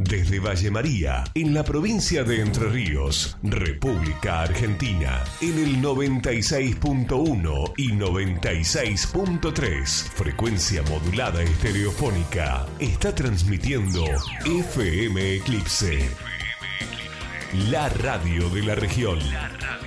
Desde Valle María, en la provincia de Entre Ríos, República Argentina, en el 96.1 y 96.3, frecuencia modulada estereofónica, está transmitiendo FM Eclipse, la radio de la región.